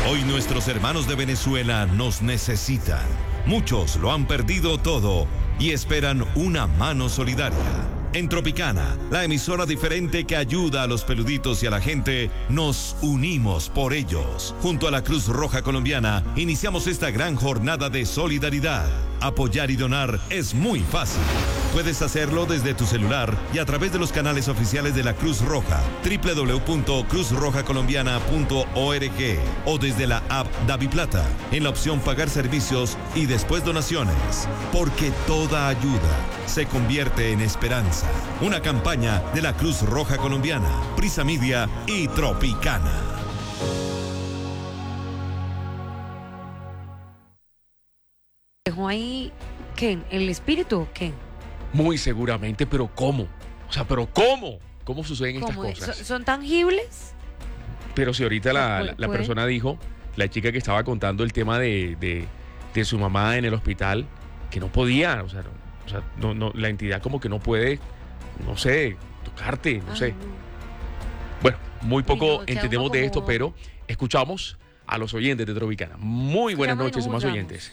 Hoy nuestros hermanos de Venezuela nos necesitan. Muchos lo han perdido todo y esperan una mano solidaria. En Tropicana, la emisora diferente que ayuda a los peluditos y a la gente, nos unimos por ellos. Junto a la Cruz Roja Colombiana, iniciamos esta gran jornada de solidaridad. Apoyar y donar es muy fácil. Puedes hacerlo desde tu celular y a través de los canales oficiales de la Cruz Roja, www.cruzrojacolombiana.org o desde la app DaviPlata, en la opción Pagar servicios y después donaciones. Porque toda ayuda se convierte en esperanza. Una campaña de la Cruz Roja Colombiana, Prisa Media y Tropicana. ¿Dejó ahí qué? ¿El espíritu o qué? Muy seguramente, pero ¿cómo? O sea, ¿pero cómo? ¿Cómo suceden estas cosas? ¿Son tangibles? Pero si ahorita la persona dijo, la chica que estaba contando el tema de su mamá en el hospital, que no podía, no, la entidad como que no puede, no sé, tocarte, no sé. Bueno, muy poco entendemos de esto, pero escuchamos a los oyentes de Tropicana. Muy buenas noches, más oyentes.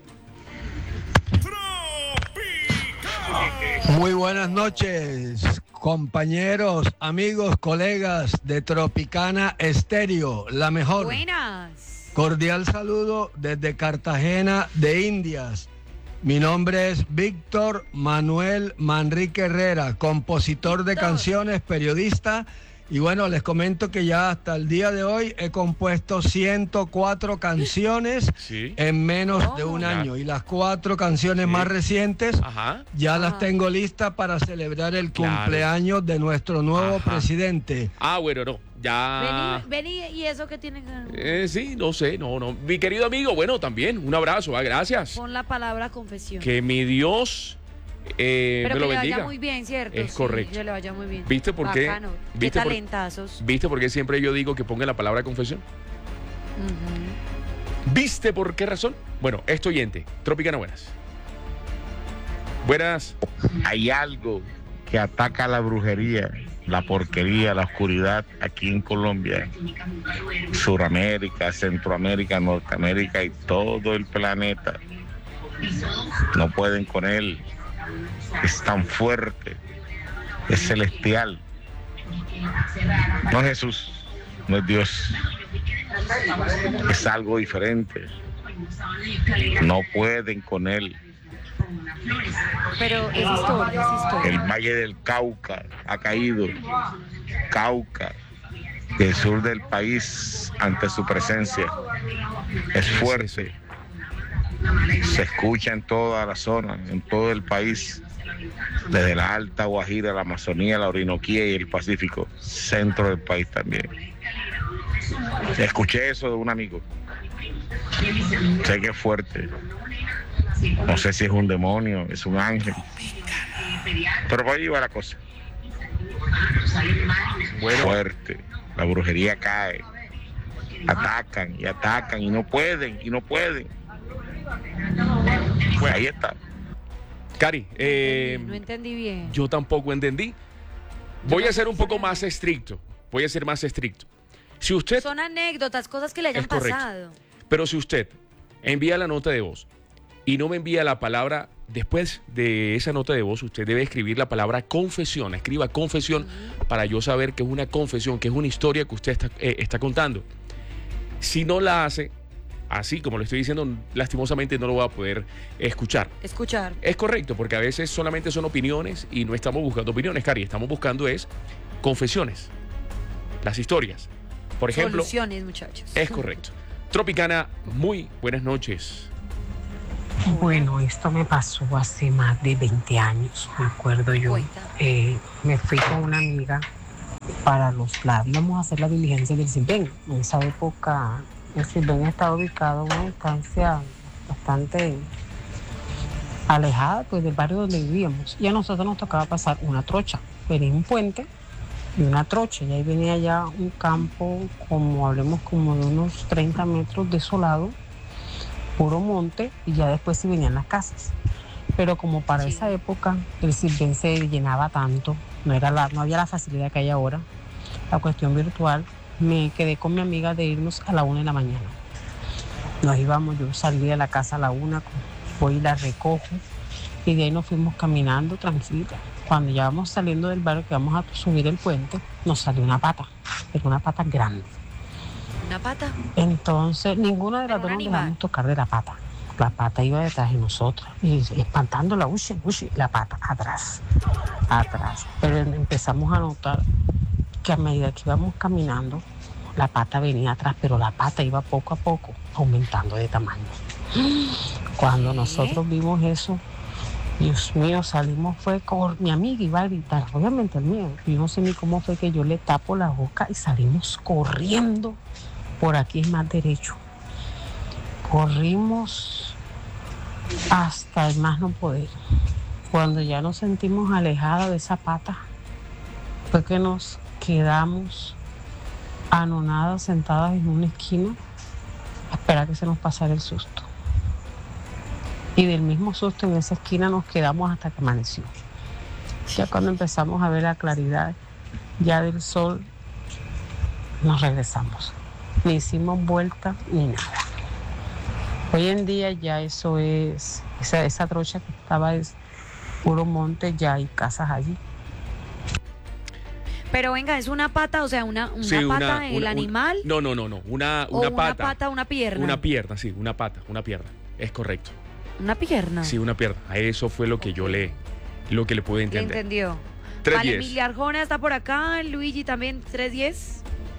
Muy buenas noches, compañeros, amigos, colegas de Tropicana Estéreo, la mejor. Buenas. Cordial saludo desde Cartagena de Indias. Mi nombre es Víctor Manuel Manrique Herrera, compositor de canciones, periodista. Y bueno, les comento que ya hasta el día de hoy he compuesto 104 canciones en menos de un año. Y las 4 canciones más recientes ya las tengo listas para celebrar el cumpleaños de nuestro nuevo presidente. Bueno, no, ya... Vení, ¿y eso qué tiene que...? Sí, no sé, no. Mi querido amigo, bueno, también, un abrazo, gracias. Pon la palabra confesión. Que mi Dios... pero me lo que le bendiga. vaya muy bien, ¿cierto? Es correcto. Que le vaya muy bien. ¿Viste por qué? Bacano. Qué talentazos. ¿Viste por qué siempre yo digo que ponga la palabra confesión? ¿Viste por qué razón? Bueno, esto oyente. Tropicana, buenas. Buenas. Hay algo que ataca la brujería, la porquería, la oscuridad aquí en Colombia, Suramérica, Centroamérica, Norteamérica y todo el planeta. No pueden con él. Es tan fuerte, es celestial. No es Jesús, no es Dios. Es algo diferente. No pueden con él. Pero es historia. El Valle del Cauca ha caído. Cauca, el sur del país, ante su presencia. Es fuerte. Se escucha en toda la zona, en todo el país, desde la Alta Guajira, la Amazonía, la Orinoquía y el Pacífico, centro del país también. Escuché eso de un amigo. Sé que es fuerte. No sé si es un demonio, es un ángel. Pero por ahí va la cosa. Fuerte. La brujería cae. Atacan y no pueden. Bueno, ahí está. Cari, no entendí bien. Yo tampoco entendí. Voy a ser un poco más estricto. Si usted... Son anécdotas, cosas que le hayan pasado. Pero si usted envía la nota de voz y no me envía la palabra, después de esa nota de voz, usted debe escribir la palabra confesión. Escriba confesión para yo saber que es una confesión, que es una historia que usted está contando. Si no la hace... Así como le estoy diciendo, lastimosamente no lo voy a poder escuchar. Es correcto, porque a veces solamente son opiniones y no estamos buscando opiniones, Cari. Estamos buscando confesiones, las historias. Por ejemplo... Soluciones, muchachos. Es correcto. Tropicana, muy buenas noches. Bueno, esto me pasó hace más de 20 años, me acuerdo yo. Me fui con una amiga para los lados. Íbamos a hacer la diligencia del Silven. En esa época... El Silven estaba ubicado a una distancia bastante alejada del barrio donde vivíamos. Y a nosotros nos tocaba pasar una trocha. Venía un puente y una trocha. Y ahí venía ya un campo, hablemos como de unos 30 metros desolado, puro monte, y ya después sí venían las casas. Pero como para esa época el Silven se llenaba tanto, no había la facilidad que hay ahora, la cuestión virtual, me quedé con mi amiga de irnos a la 1 de la mañana. Nos íbamos, yo salí de la casa a la 1, voy y la recojo y de ahí nos fuimos caminando tranquila. Cuando ya vamos saliendo del barrio, que vamos a subir el puente, nos salió una pata, pero una pata grande. ¿Una pata? Entonces, ninguna de las dos ¿Pero un nos animal? dejamos tocar de la pata. La pata iba detrás de nosotros y espantándola, uy, la pata atrás. Pero empezamos a notar que a medida que íbamos caminando, la pata venía atrás, pero la pata iba poco a poco aumentando de tamaño. Cuando nosotros vimos eso, Dios mío, salimos, mi amiga iba a gritar, obviamente el mío. Yo no sé ni cómo fue que yo le tapo la boca y salimos corriendo. Por aquí es más derecho. Corrimos hasta el más no poder. Cuando ya nos sentimos alejados de esa pata, fue que nos quedamos anonadas, sentadas en una esquina, a esperar que se nos pasara el susto. Y del mismo susto en esa esquina nos quedamos hasta que amaneció. Ya cuando empezamos a ver la claridad ya del sol, nos regresamos. Ni hicimos vuelta ni nada. Hoy en día ya eso es, esa trocha que estaba es puro monte, ya hay casas allí. Pero venga, ¿es una pata? O sea, una Sí, pata del animal. No. Una ¿O pata. una pata, una pierna? Una pierna, sí, una pata, una pierna. Es correcto. ¿Una pierna? Sí, una pierna. A eso fue lo que lo que le pude ¿Le entender. entendió? 310. Vale, Emilia Arjona está por acá, Luigi también, 310.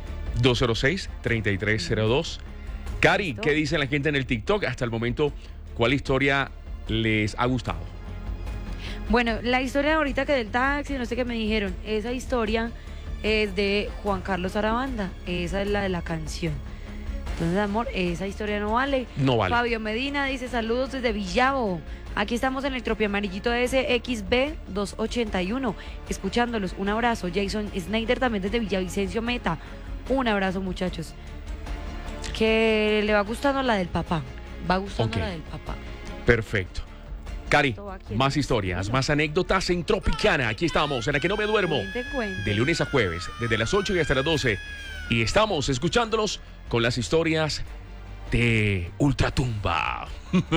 206-3302. Cari, Listo. ¿qué dice la gente en el TikTok? Hasta el momento, ¿cuál historia les ha gustado? Bueno, la historia de ahorita que del taxi, no sé qué me dijeron, esa historia es de Juan Carlos Arabanda, esa es la de la canción. Entonces, amor, esa historia no vale. No vale. Fabio Medina dice, saludos desde Villavo. Aquí estamos en el Tropio Amarillito SXB 281, escuchándolos. Un abrazo. Jason Snyder también desde Villavicencio Meta. Un abrazo, muchachos. Que le va gustando la del papá. Va gustando Ok. la del papá. Perfecto. Cari, Esto va aquí. más historias, más anécdotas en Tropicana. Aquí estamos, en La Que No Me Duermo. Cuente. De lunes a jueves, desde las 8 y hasta las 12. Y estamos escuchándolos con las historias de Ultratumba.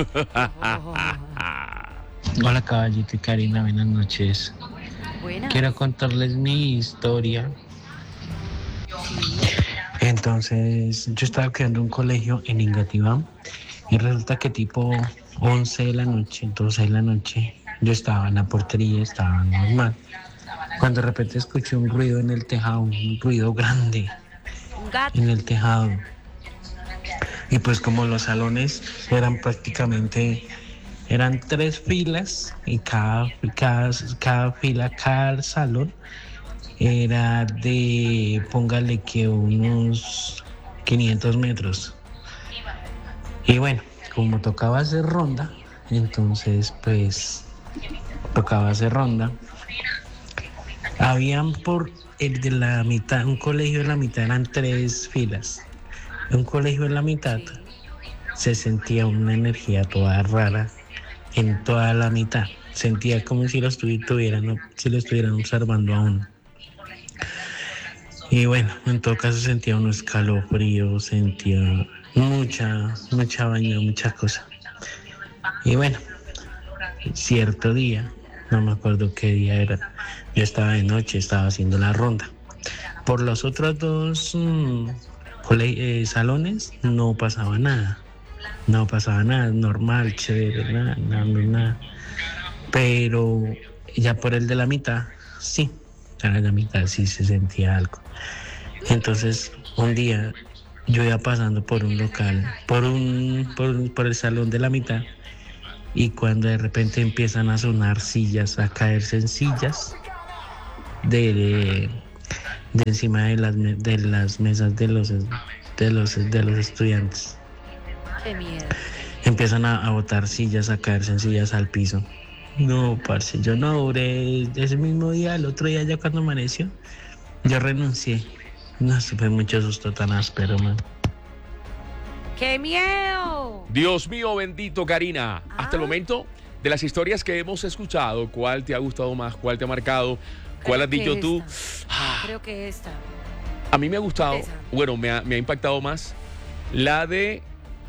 Hola Caballito y Karina, buenas noches. Buena. Quiero contarles mi historia. Entonces, yo estaba creando un colegio en Engativá y resulta que tipo 11 de la noche, 12 de la noche, yo estaba en la portería, estaba normal. Cuando de repente escuché un ruido en el tejado, un ruido grande Un gato. en el tejado. Y pues como los salones eran prácticamente, eran 3 filas y cada fila, cada salón era de, póngale que unos 500 metros. Y bueno, como tocaba hacer ronda, entonces pues tocaba hacer ronda. Habían por el de la mitad, un colegio de la mitad eran 3 filas. Un colegio de la mitad se sentía una energía toda rara en toda la mitad. Sentía como si lo estuvieran observando a uno. Y bueno, en todo caso sentía un escalofrío, sentía mucha vaina, mucha cosa. Y bueno, cierto día, no me acuerdo qué día era, yo estaba de noche, estaba haciendo la ronda. Por los otros 2 salones no pasaba nada, normal, chévere, nada. Pero ya por el de la mitad, sí, en la mitad sí se sentía algo. Entonces, un día yo iba pasando por un local, por el salón de la mitad, y cuando de repente empiezan a sonar sillas, a caerse en sillas de encima de las mesas de los estudiantes. Qué miedo. Empiezan a botar sillas, a caerse en sillas al piso. No, parce, yo no duré ese mismo día, el otro día ya cuando amaneció, yo renuncié. No, supe mucho susto tan áspero, man. ¡Qué miedo! Dios mío bendito, Karina. Hasta el momento, de las historias que hemos escuchado, ¿cuál te ha gustado más? ¿Cuál te ha marcado? ¿Cuál has dicho tú? Creo que esta. A mí me ha gustado, Esa. bueno, me ha impactado más la de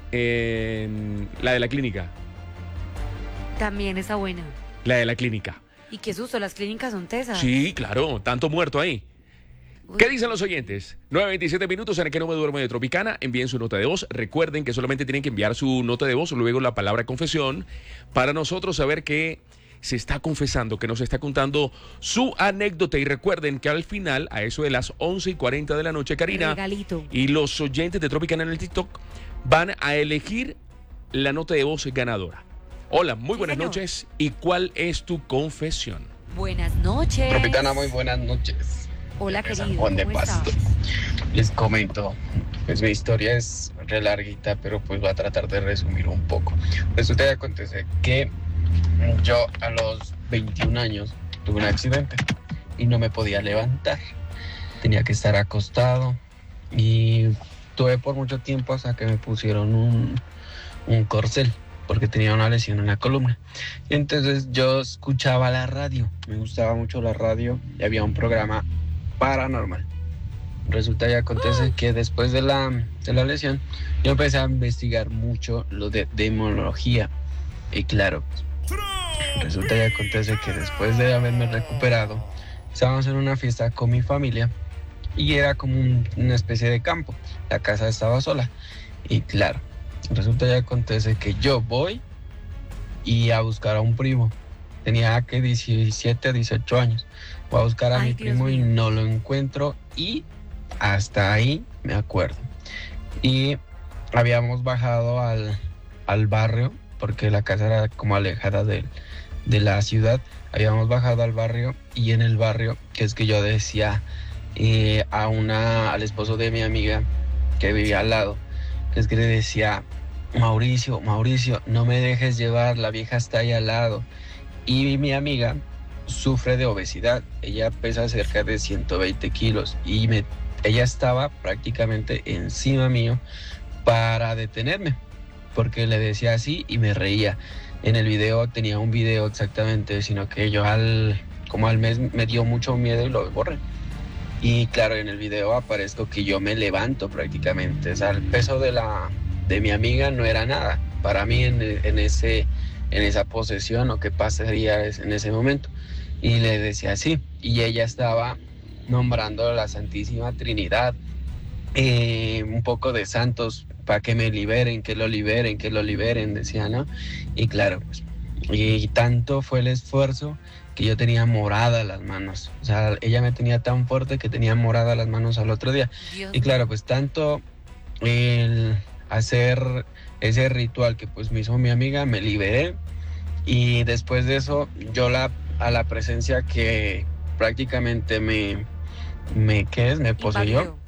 La de la clínica. También está buena. La de la clínica. Y qué susto, las clínicas son tesas. Sí, claro, tanto muerto ahí. Uy. ¿Qué dicen los oyentes? 9:27 minutos en el que no me duermo de Tropicana. Envíen su nota de voz. Recuerden que solamente tienen que enviar su nota de voz, luego la palabra confesión, para nosotros saber que se está confesando, que nos está contando su anécdota. Y recuerden que al final, a eso de las 11:40 de la noche, Karina Regalito. y los oyentes de Tropicana en el TikTok van a elegir la nota de voz ganadora. Hola, muy Sí, buenas señor. noches. ¿Y cuál es tu confesión? Buenas noches. Tropicana, muy buenas noches. Hola, De San querido. Juan de ¿Cómo estás? Pasto. Les comento, pues mi historia es re larguita, pero pues voy a tratar de resumir un poco. Resulta que acontece que yo a los 21 años tuve un accidente y no me podía levantar. Tenía que estar acostado y tuve por mucho tiempo hasta que me pusieron un corcel, porque tenía una lesión en la columna. Y entonces yo escuchaba la radio, me gustaba mucho la radio y había un programa paranormal. Resulta y acontece que después de la lesión yo empecé a investigar mucho lo de demonología. Y claro, resulta y acontece que después de haberme recuperado, estábamos en una fiesta con mi familia y era como una especie de campo. La casa estaba sola. Y claro, resulta y acontece que yo voy y a buscar a un primo. Tenía que 17, 18 años. Voy a buscar a Ay, mi Dios primo y mío. no lo encuentro y hasta ahí me acuerdo. Y habíamos bajado al barrio porque la casa era como alejada de la ciudad. Habíamos bajado al barrio y en el barrio, que es que yo decía al esposo de mi amiga que vivía al lado, que es que le decía: Mauricio, no me dejes llevar, la vieja está ahí al lado. Y mi amiga sufre de obesidad, ella pesa cerca de 120 kilos y ella estaba prácticamente encima mío para detenerme, porque le decía así y me reía. En el video tenía un video exactamente, sino que yo como al mes me dio mucho miedo y lo borré. Y claro, en el video aparezco que yo me levanto prácticamente, o sea, el peso de mi amiga no era nada para mí en esa posesión o qué pasaría en ese momento. Y le decía así, y ella estaba nombrando a la Santísima Trinidad, un poco de santos para que me liberen, que lo liberen, decía, ¿no? Y claro, pues, y tanto fue el esfuerzo que yo tenía moradas las manos. O sea, ella me tenía tan fuerte que tenía moradas las manos al otro día. Dios Y claro, pues tanto el hacer ese ritual que pues me hizo mi amiga, me liberé. Y después de eso, yo a la presencia que prácticamente me poseyó,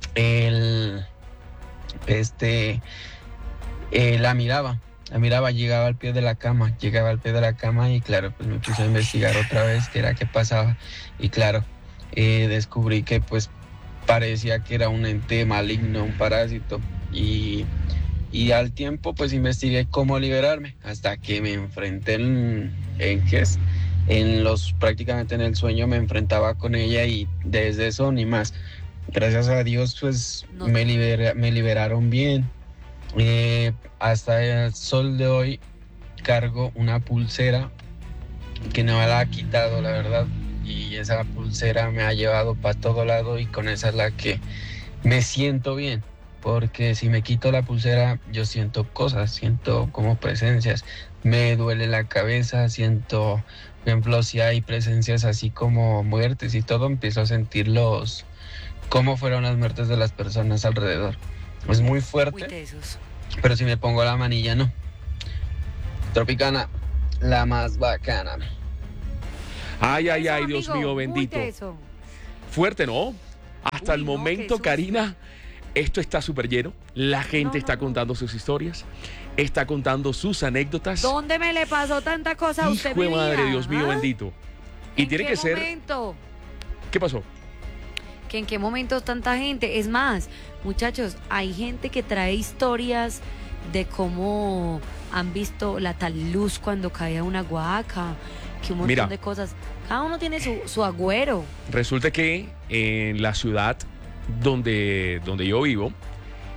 la miraba, llegaba al pie de la cama y claro, pues me puse a investigar otra vez qué era, qué pasaba. Y claro, descubrí que pues parecía que era un ente maligno, un parásito. Y al tiempo pues investigué cómo liberarme, hasta que me enfrenté prácticamente en el sueño me enfrentaba con ella y desde eso ni más. Gracias a Dios pues No. me liberaron bien. Hasta el sol de hoy cargo una pulsera que no me la ha quitado, la verdad, y esa pulsera me ha llevado para todo lado y con esa es la que me siento bien. Porque si me quito la pulsera, yo siento cosas, siento como presencias, me duele la cabeza, siento, por ejemplo, si hay presencias así como muertes y todo, empiezo a sentir cómo fueron las muertes de las personas alrededor. Es muy Muy fuerte, tesos. pero si me pongo la manilla, no. Tropicana, la más bacana. Ay, ay, Eso, ay, Dios amigo, mío, muy bendito. teso. Fuerte, ¿no? Hasta Uy, el no, qué momento, susto. Karina, esto está súper lleno. La gente No, está no. contando sus historias, está contando sus anécdotas. ¿Dónde me le pasó tanta cosa a usted, Hijo de mi madre, vida? Dios mío, ¿Ah? bendito. Y ¿En tiene qué que ser... momento? ¿Qué pasó? Que en qué momentos tanta gente. Es más, muchachos, hay gente que trae historias de cómo han visto la tal luz cuando cae una guaca, que un montón Mira. de cosas. Cada uno tiene su agüero. Resulta que en la ciudad donde yo vivo,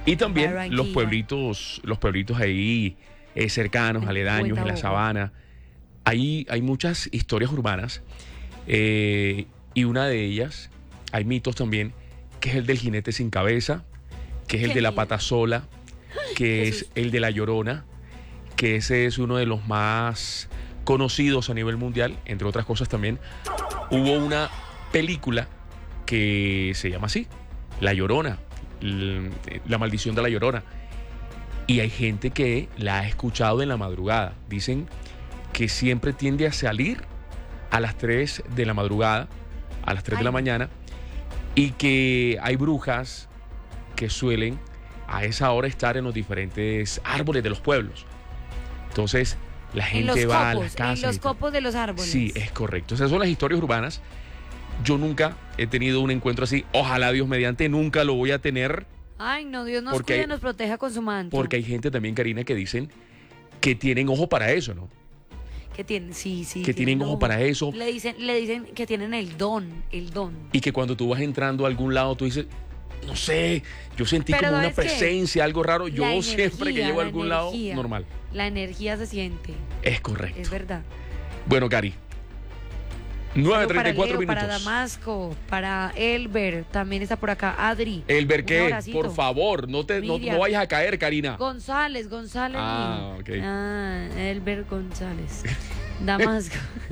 Y también los Barranquilla. pueblitos ahí cercanos, aledaños, en la Cuentabogo. sabana. Ahí hay muchas historias urbanas y una de ellas, hay mitos también, que es el del jinete sin cabeza, que es el Qué de la miedo. pata sola, que Qué es susto. el de la Llorona, que ese es uno de los más conocidos a nivel mundial, entre otras cosas también. Hubo una película que se llama así, La Llorona, la maldición de la Llorona. Y hay gente que la ha escuchado en la madrugada. Dicen que siempre tiende a salir a las 3 de la madrugada, a las 3 de la Ay. mañana, y que hay brujas que suelen a esa hora estar en los diferentes árboles de los pueblos. Entonces, la En los gente va a copos, las casas. en los y tal. copos de los árboles. Sí, es correcto. Esas son las historias urbanas. Yo nunca he tenido un encuentro así. Ojalá Dios mediante nunca lo voy a tener. Ay, no, Dios nos Porque cuide, hay- nos proteja con su manto. Porque hay gente también, Karina, que dicen que tienen ojo para eso, ¿no? Que tienen, sí, sí. Que tienen ojo para eso. Le dicen que tienen el don. Y que cuando tú vas entrando a algún lado, tú dices, no sé, yo sentí Pero como una ¿sabes qué? presencia, algo raro. Yo La siempre que energía, llego a la algún lado, energía. normal. La energía se siente, Es correcto. es verdad. Bueno, Cari. Para 9:34 Leo, para minutos. Damasco, para Elber, también está por acá. Adri. Elber, un ¿qué? abracito. Por favor, no Miriam. vayas a caer, Karina. González. Ah, ok. Ah, Elber González. Damasco.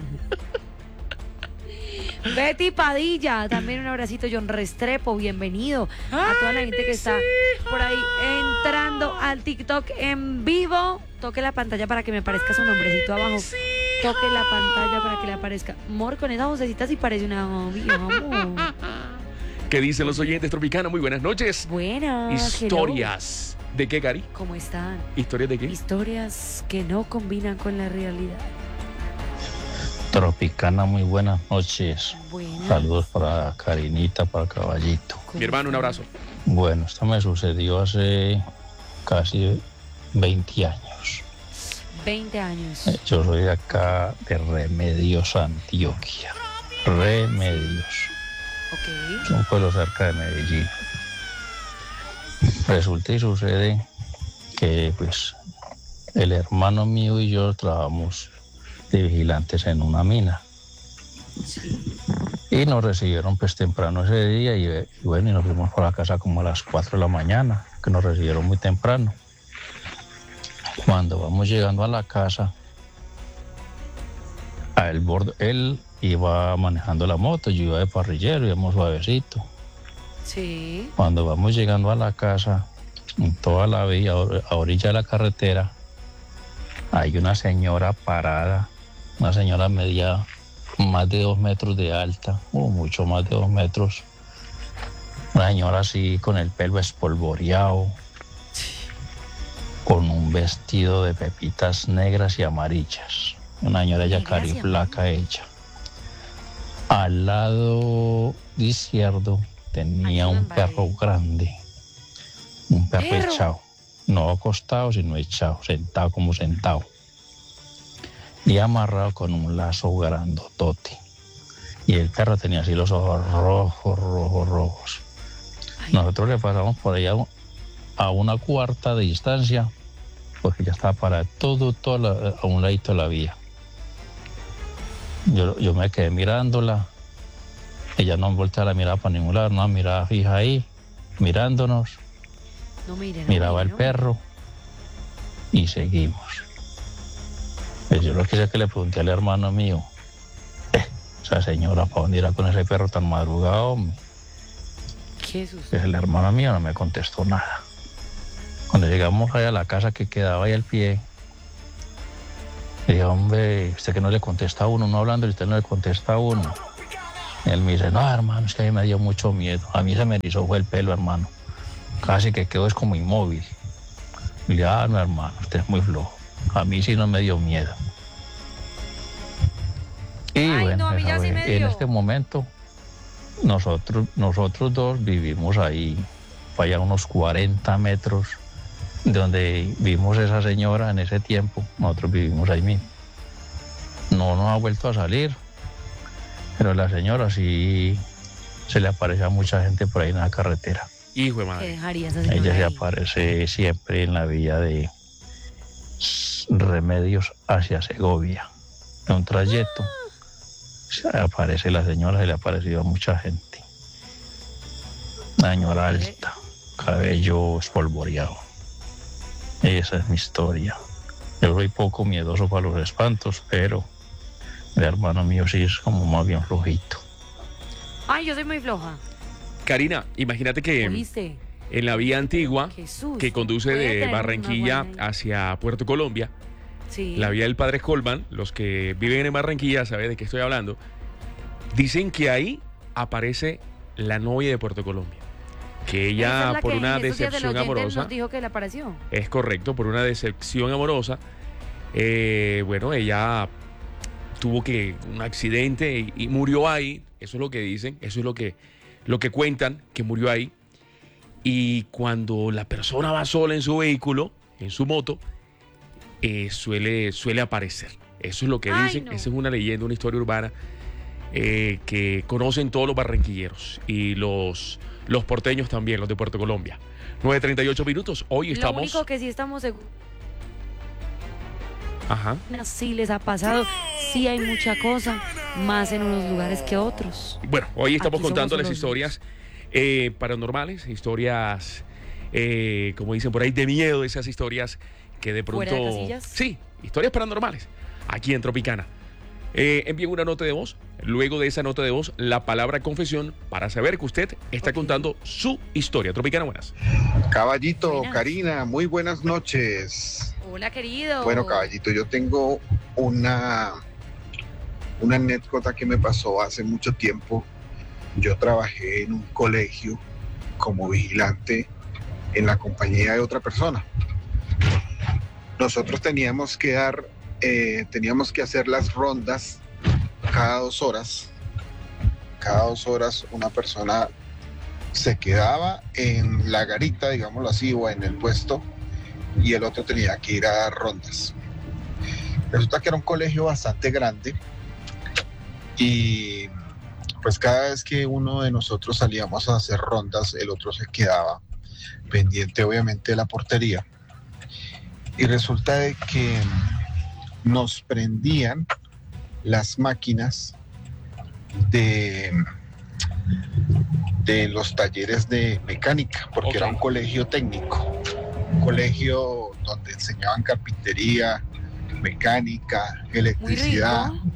Betty Padilla, también un abracito. John Restrepo, bienvenido. A toda la gente que está por ahí entrando al TikTok en vivo. Toque la pantalla para que me aparezca su nombrecito abajo. Toque la pantalla para que le aparezca. Mor, con esa vocecita sí parece una novia, amor. ¿Qué dicen los oyentes Tropicana? Muy buenas noches. Buenas. Historias. ¿De qué, Cari? hello. ¿Cómo están? ¿Historias de qué? Historias que no combinan con la realidad. Tropicana, muy buenas noches. Buenas. Saludos para Karinita, para Caballito. Mi hermano, un abrazo. Bueno, esto me sucedió hace casi 20 años. 20 años. Yo soy de acá, de Remedios, Antioquia. Remedios. Ok. Es un pueblo cerca de Medellín. Resulta y sucede que pues el hermano mío y yo trabajamos de vigilantes en una mina. Y nos recibieron pues temprano ese día y bueno, y nos fuimos por la casa como a las 4 de la mañana, que nos recibieron muy temprano. Cuando vamos llegando a la casa, él iba manejando la moto, yo iba de parrillero, íbamos suavecito. Sí. Cuando vamos llegando a la casa, en toda la vía, a orilla de la carretera, hay una señora parada, una señora media, más de 2 metros de alta, o mucho más de 2 metros. Una señora así con el pelo espolvoreado, con un vestido de pepitas negras y amarillas. Una señora ya Negras y cariflaca hecha. Al lado izquierdo tenía Ayúdame, un perro vale. grande, un perro ¿Perro? echado, no acostado sino echado, sentado como sentado, y amarrado con un lazo grandotote. Y el perro tenía así los ojos rojos. Nosotros le pasamos por allá a una cuarta de distancia, porque ya estaba para a un ladito de la vía. Yo me quedé mirándola. Ella no volteaba la mirada para ningún lado, no miraba fija ahí, mirándonos, No miren. miraba el perro y seguimos. Pues yo lo que hice que le pregunté al hermano mío, esa señora, ¿para dónde irá con ese perro tan madrugado, hombre? Qué susto. Pues el hermano mío no me contestó nada. Cuando llegamos allá a la casa que quedaba ahí al pie, le dije, hombre, usted que no le contesta a uno, uno hablando y usted no le contesta a uno. Y él me dice, no, hermano, es que a mí me dio mucho miedo. A mí se me erizó fue el pelo, hermano. Casi que quedó es como inmóvil. Y le dije, no, hermano, usted es muy flojo. A mí sí no me dio miedo. Y Ay, bueno, no, a mí ya sí me en dio. este momento, nosotros dos vivimos ahí, para allá unos 40 metros de donde vimos esa señora en ese tiempo. Nosotros vivimos ahí mismo. No nos ha vuelto a salir, pero la señora sí se le aparece a mucha gente por ahí en la carretera. Hijo de ¿Qué madre. dejaría esa Ella señora se ahí? aparece siempre en la vía de Remedios hacia Segovia. En un trayecto se aparece la señora, se le ha aparecido a mucha gente. Una señora alta, cabello espolvoreado. Esa es mi historia. Yo soy poco miedoso para los espantos, pero el hermano mío sí es como más bien flojito. Ay, yo soy muy floja. Karina, imagínate que ¿Oíste? en la vía antigua Qué susto. que conduce Voy a de tener una Barranquilla buena ahí. hacia Puerto Colombia, Sí. la vía del Padre Colman, los que viven en Barranquilla saben de qué estoy hablando, dicen que ahí aparece la novia de Puerto Colombia. Que Esa ella, es la por que una en estos días del decepción oyente amorosa, nos dijo que le apareció. es correcto, por una decepción amorosa, bueno, ella tuvo un accidente y murió ahí. Eso es lo que dicen, eso es lo que cuentan, que murió ahí. Y cuando la persona va sola en su vehículo, en su moto, suele aparecer. Eso es lo que Ay, dicen. no. Esa es una leyenda, una historia urbana que conocen todos los barranquilleros y los porteños también, los de Puerto Colombia. 9:38 minutos. Hoy Lo estamos. único que sí estamos seguros, Ajá. sí les ha pasado, sí hay mucha cosa, más en unos lugares que otros. Bueno, hoy estamos Aquí somos contando las unos historias paranormales, historias, como dicen por ahí, de miedo, esas historias que de pronto... ¿Fuera de casillas? Sí, historias paranormales, aquí en Tropicana. Envíen una nota de voz, luego de esa nota de voz, la palabra confesión, para saber que usted está contando su historia. Tropicana, buenas. Caballito, Buenas. Karina, muy buenas noches. Hola, querido. Bueno, caballito, yo tengo una anécdota que me pasó hace mucho tiempo. Yo trabajé en un colegio como vigilante en la compañía de otra persona. Nosotros teníamos que hacer las rondas cada 2 horas. Cada 2 horas una persona se quedaba en la garita, digámoslo así, o en el puesto, y el otro tenía que ir a dar rondas. Resulta que era un colegio bastante grande y pues cada vez que uno de nosotros salíamos a hacer rondas, el otro se quedaba pendiente obviamente de la portería. Y resulta de que nos prendían las máquinas de los talleres de mecánica, porque Ok. era un colegio técnico, un colegio donde enseñaban carpintería, mecánica, Muy electricidad. rico.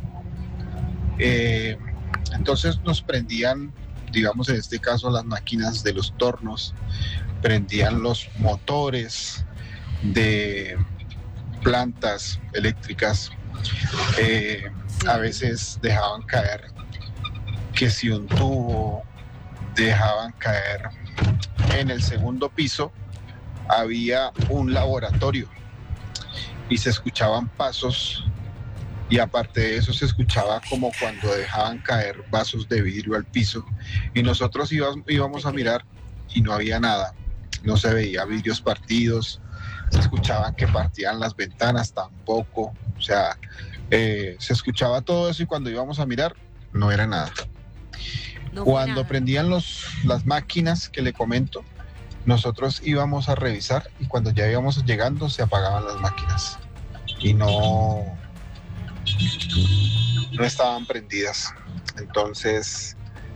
Entonces nos prendían, digamos en este caso, las máquinas de los tornos, prendían los motores de plantas eléctricas. A veces dejaban caer que si un tubo, dejaban caer en el segundo piso, había un laboratorio y se escuchaban pasos, y aparte de eso se escuchaba como cuando dejaban caer vasos de vidrio al piso, y nosotros íbamos a mirar y no había nada, no se veía vidrios partidos, se escuchaban que partían las ventanas tampoco, o sea, se escuchaba todo eso, y cuando íbamos a mirar no era nada. No fue Cuando nada. prendían las máquinas que le comento, nosotros íbamos a revisar, y cuando ya íbamos llegando se apagaban las máquinas y no estaban prendidas. Entonces,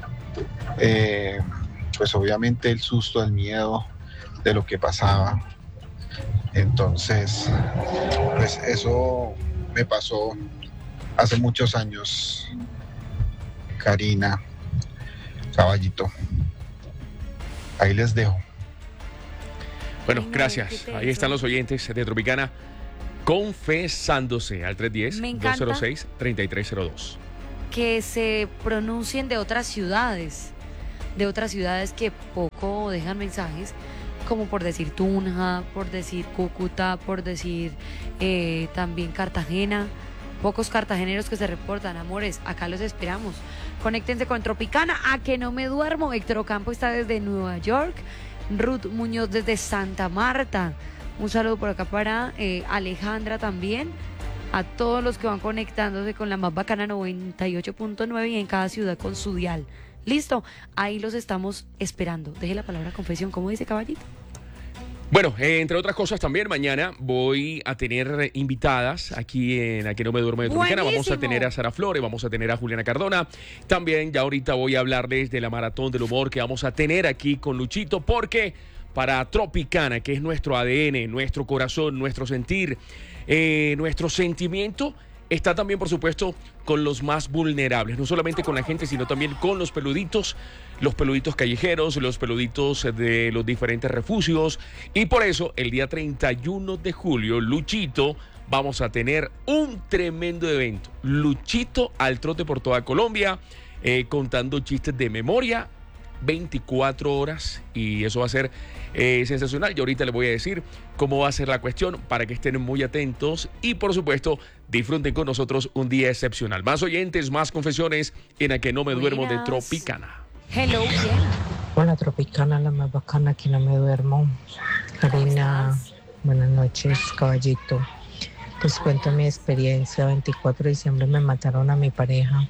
pues obviamente el susto, el miedo de lo que pasaba. Entonces, pues eso me pasó hace muchos años, Karina, Caballito. Ahí les dejo. Bueno, Ay, no, gracias. qué tenso. Ahí están los oyentes de Tropicana confesándose al Me encanta. 310-206-3302. Que se pronuncien de otras ciudades que poco dejan mensajes, como por decir Tunja, por decir Cúcuta, por decir también Cartagena. Pocos cartageneros que se reportan, amores, acá los esperamos. Conéctense con Tropicana, a que no me duermo. Héctor Ocampo está desde Nueva York, Ruth Muñoz desde Santa Marta. Un saludo por acá para Alejandra también. A todos los que van conectándose con la más bacana 98.9 y en cada ciudad con su dial. Listo, ahí los estamos esperando. Deje la palabra confesión, ¿cómo dice, caballito? Bueno, entre otras cosas también mañana voy a tener invitadas aquí en Aquí No Me Duermo de Tropicana. Vamos a tener a Sara Flores, vamos a tener a Juliana Cardona. También ya ahorita voy a hablarles de la Maratón del Humor que vamos a tener aquí con Luchito, porque para Tropicana, que es nuestro ADN, nuestro corazón, nuestro sentir, nuestro sentimiento, está también, por supuesto, con los más vulnerables. No solamente con la gente, sino también con los peluditos callejeros, los peluditos de los diferentes refugios. Y por eso, el día 31 de julio, Luchito, vamos a tener un tremendo evento. Luchito al trote por toda Colombia, contando chistes de memoria, 24 horas, y eso va a ser sensacional. Y ahorita les voy a decir cómo va a ser la cuestión para que estén muy atentos y, por supuesto, disfruten con nosotros un día excepcional. Más oyentes, más confesiones en A Que No Me Duermo de Tropicana. Hello, ¿quién? Hola, Tropicana, la más bacana, Aquí No Me Duermo. Karina, buenas noches, caballito. Les cuento mi experiencia. 24 de diciembre me mataron a mi pareja.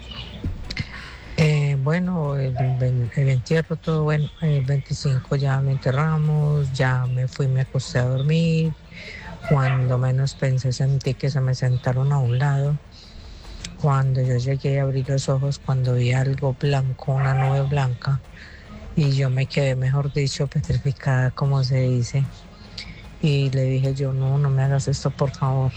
Bueno, el entierro, todo bueno. El 25 ya lo enterramos, ya me acosté a dormir. Cuando menos pensé, sentí que se me sentaron a un lado. Cuando yo llegué a abrir los ojos, cuando vi algo blanco, una nube blanca, y yo me quedé, mejor dicho, petrificada, como se dice. Y le dije yo, no me hagas esto, por favor.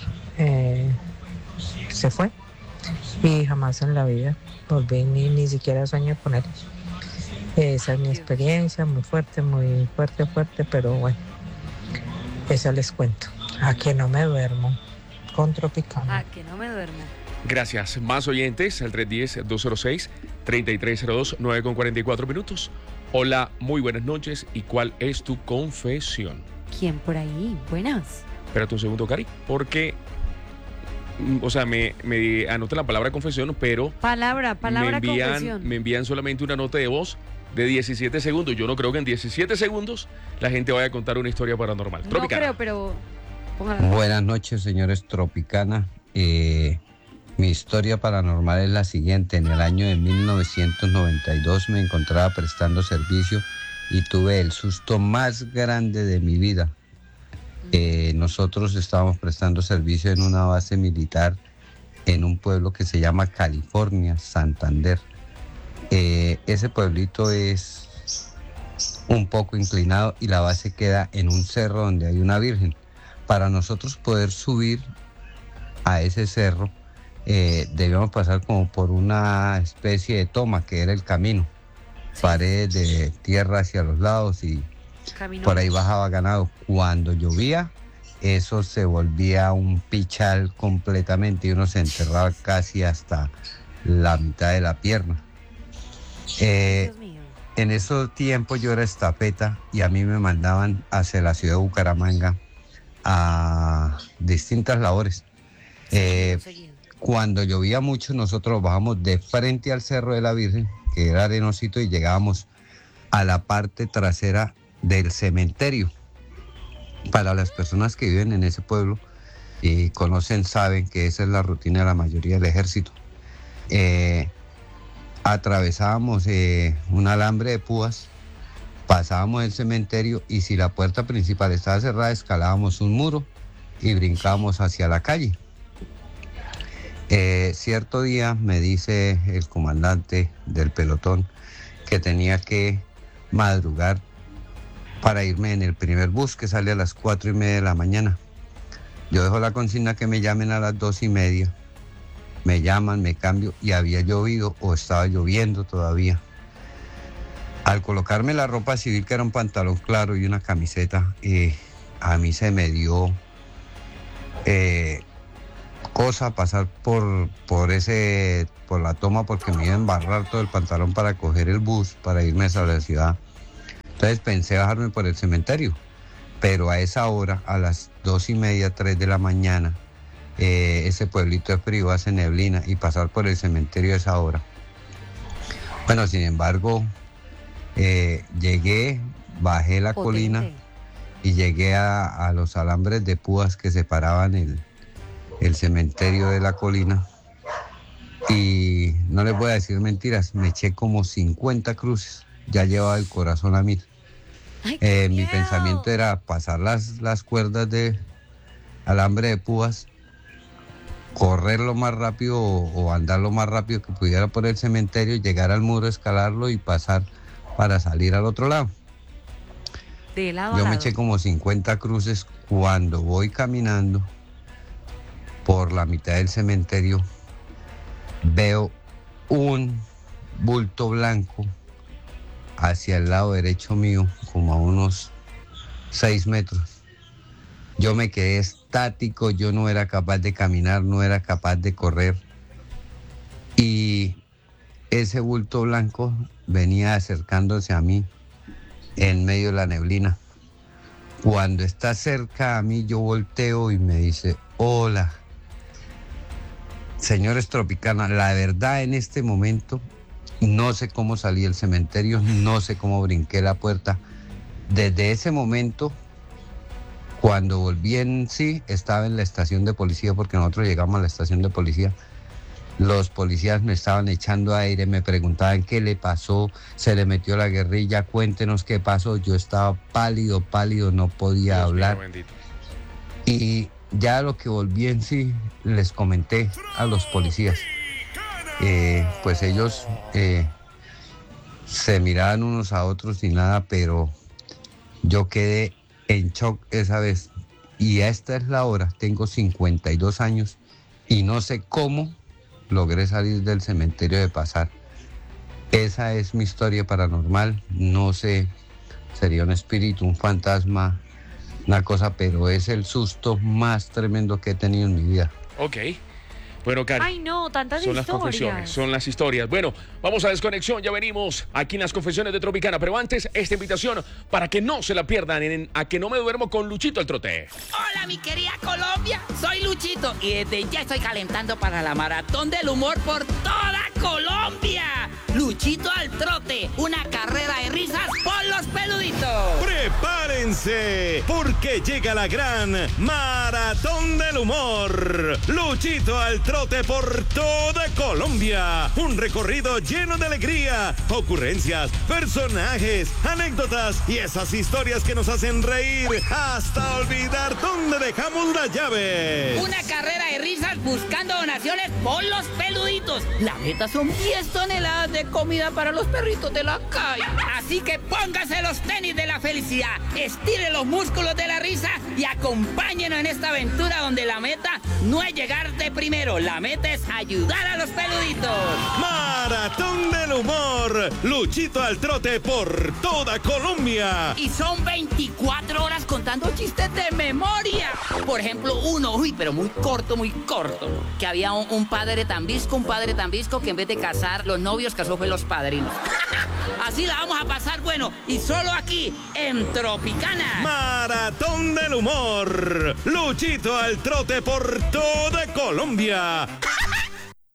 Se fue. Y jamás en la vida volví, ni siquiera soñé con él. Esa es mi experiencia, muy fuerte, pero bueno, eso les cuento. A Que No Me Duermo con Tropicana. A Que No Me Duermo. Gracias. Más oyentes, al 310-206-3302, 9:44. Hola, muy buenas noches. ¿Y cuál es tu confesión? ¿Quién por ahí? Buenas. Espérate un segundo, Cari, porque... O sea, me anoté la palabra confesión, pero... Palabra confesión. Me envían solamente una nota de voz de 17 segundos. Yo no creo que en 17 segundos la gente vaya a contar una historia paranormal. No Tropicana. creo, pero... Póngala. Buenas noches, señores Tropicana. Mi historia paranormal es la siguiente. En el año de 1992 me encontraba prestando servicio y tuve el susto más grande de mi vida. Nosotros estábamos prestando servicio en una base militar en un pueblo que se llama California, Santander. Ese pueblito es un poco inclinado y la base queda en un cerro donde hay una virgen. Para nosotros poder subir a ese cerro, debíamos pasar como por una especie de toma que era el camino. Paredes de tierra hacia los lados y por ahí bajaba ganado. Cuando llovía, eso se volvía un pichal completamente y uno se enterraba casi hasta la mitad de la pierna. En esos tiempos yo era estafeta y a mí me mandaban hacia la ciudad de Bucaramanga a distintas labores. Cuando llovía mucho, nosotros bajamos de frente al Cerro de la Virgen, que era arenosito, y llegábamos a la parte trasera del cementerio. Para las personas que viven en ese pueblo y conocen, saben que esa es la rutina de la mayoría del ejército. Atravesábamos un alambre de púas, pasábamos el cementerio y si la puerta principal estaba cerrada, escalábamos un muro y brincábamos hacia la calle. Cierto día me dice el comandante del pelotón que tenía que madrugar para irme en el primer bus que sale a las 4:30 de la mañana. Yo dejo la consigna que me llamen a las 2:30. Me llaman, me cambio y había llovido o estaba lloviendo todavía. Al colocarme la ropa civil, que era un pantalón claro y una camiseta, a mí se me dio cosa pasar por la toma porque me iba a embarrar todo el pantalón para coger el bus para irme a la ciudad. Entonces pensé bajarme por el cementerio, pero a esa hora, a las 2:30, 3 de la mañana, ese pueblito es frío, hace neblina, y pasar por el cementerio a esa hora. Bueno, sin embargo, llegué, bajé la colina y llegué a los alambres de púas que separaban el cementerio de la colina. y no les voy a decir mentiras, me eché como 50 cruces, ya llevaba el corazón a 1000. Mi pensamiento era pasar las cuerdas de alambre de púas, correr lo más rápido o andar lo más rápido que pudiera por el cementerio, llegar al muro, escalarlo y pasar para salir al otro lado. De lado a Yo me lado. eché como 50 cruces. Cuando voy caminando por la mitad del cementerio, veo un bulto blanco hacia el lado derecho mío, como a unos 6 metros. Yo me quedé estático, yo no era capaz de caminar, no era capaz de correr. Y ese bulto blanco venía acercándose a mí en medio de la neblina. Cuando está cerca a mí, yo volteo y me dice: hola. Señores Tropicana, la verdad en este momento no sé cómo salí del cementerio, no sé cómo brinqué la puerta. Desde ese momento, cuando volví en sí, estaba en la estación de policía, porque nosotros llegamos a la estación de policía. Los policías me estaban echando aire, me preguntaban qué le pasó, se le metió la guerrilla, cuéntenos qué pasó. Yo estaba pálido, no podía hablar. Y ya lo que volví en sí, les comenté a los policías. Pues ellos se miraban unos a otros y nada, pero yo quedé en shock esa vez. Y esta es la hora, tengo 52 años y no sé cómo logré salir del cementerio de pasar. Esa es mi historia paranormal. No sé, sería un espíritu, un fantasma, una cosa, pero es el susto más tremendo que he tenido en mi vida. Ok. Bueno, Cari. Ay, no, tantas son las historias. confesiones, son las historias. Bueno, vamos a Desconexión, ya venimos aquí en las confesiones de Tropicana. Pero antes, esta invitación para que no se la pierdan en A Que No Me Duermo con Luchito el Trote. Hola, mi querida Colombia, soy Luchito y desde ya estoy calentando para la maratón del humor por toda Colombia. Luchito al Trote, una carrera de risas por los peluditos. ¡Prepárense! Porque llega la gran Maratón del Humor. Luchito al Trote por toda Colombia. Un recorrido lleno de alegría, ocurrencias, personajes, anécdotas y esas historias que nos hacen reír hasta olvidar dónde dejamos las llaves. Una carrera de risas buscando donaciones por los peluditos. La meta son 10 toneladas de comida para los perritos de la calle. Así que póngase los tenis de la felicidad, estire los músculos de la risa y acompáñenos en esta aventura donde la meta no es llegar de primero, la meta es ayudar a los peluditos. Maratón del Humor. Luchito al Trote por toda Colombia. Y son 24 horas contando chistes de memoria. Por ejemplo, uno, pero muy corto, que había un padre tan visco que en vez de casar los novios, casó fue los padrinos. Así la vamos a pasar bueno, y solo aquí, en Tropicana. Maratón del Humor. Luchito al Trote por toda Colombia.